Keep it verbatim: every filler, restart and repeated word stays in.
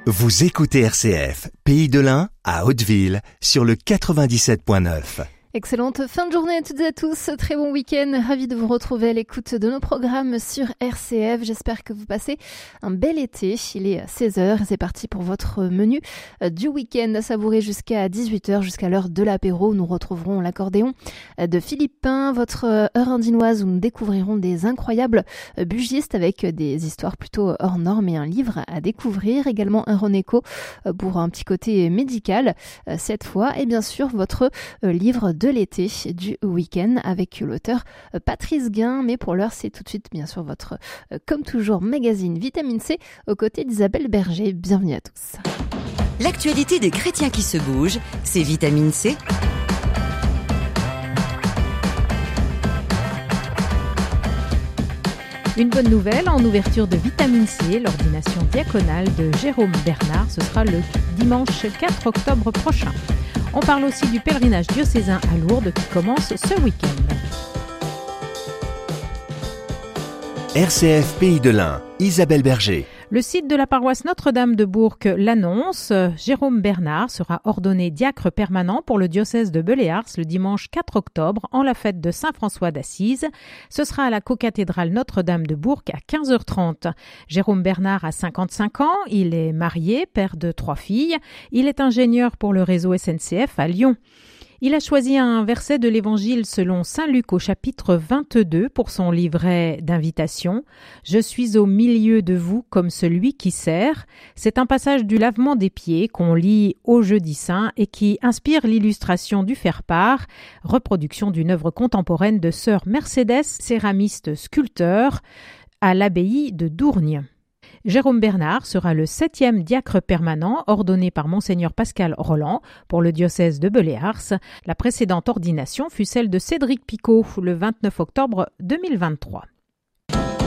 Vous écoutez R C F, Pays de l'Ain, à Hauteville, sur le quatre-vingt-dix-sept point neuf. Excellente fin de journée à toutes et à tous, très bon week-end, ravi de vous retrouver à l'écoute de nos programmes sur R C F. J'espère que vous passez un bel été, il est seize heures et c'est parti pour votre menu du week-end à savourer jusqu'à dix-huit heures, jusqu'à l'heure de l'apéro. Nous retrouverons l'accordéon de Philippe Pin, votre heure indinoise où nous découvrirons des incroyables bugistes avec des histoires plutôt hors normes et un livre à découvrir. Également un Ronéco pour un petit côté médical cette fois et bien sûr votre livre de de l'été du week-end avec l'auteur Patrice Guin. Mais pour l'heure, c'est tout de suite, bien sûr, votre, euh, comme toujours, magazine Vitamine C aux côtés d'Isabelle Berger. Bienvenue à tous. L'actualité des chrétiens qui se bougent, c'est Vitamine C. Une bonne nouvelle, en ouverture de Vitamine C, l'ordination diaconale de Jérôme Bernard, ce sera le dimanche quatre octobre prochain. On parle aussi du pèlerinage diocésain à Lourdes qui commence ce week-end. R C F Pays de l'Ain, Isabelle Berger. Le site de la paroisse Notre-Dame de Bourg l'annonce. Jérôme Bernard sera ordonné diacre permanent pour le diocèse de Beléars le dimanche quatre octobre en la fête de Saint-François d'Assise. Ce sera à la cocathédrale Notre-Dame de Bourg à quinze heures trente. Jérôme Bernard a cinquante-cinq ans, il est marié, père de trois filles. Il est ingénieur pour le réseau S N C F à Lyon. Il a choisi un verset de l'Évangile selon saint Luc au chapitre vingt-deux pour son livret d'invitation. « Je suis au milieu de vous comme celui qui sert ». C'est un passage du lavement des pieds qu'on lit au Jeudi Saint et qui inspire l'illustration du faire-part, reproduction d'une œuvre contemporaine de sœur Mercedes, céramiste sculpteur, à l'abbaye de Dourgne. Jérôme Bernard sera le septième diacre permanent ordonné par Monseigneur Pascal Roland pour le diocèse de Beléars. La précédente ordination fut celle de Cédric Picot le vingt-neuf octobre deux mille vingt-trois.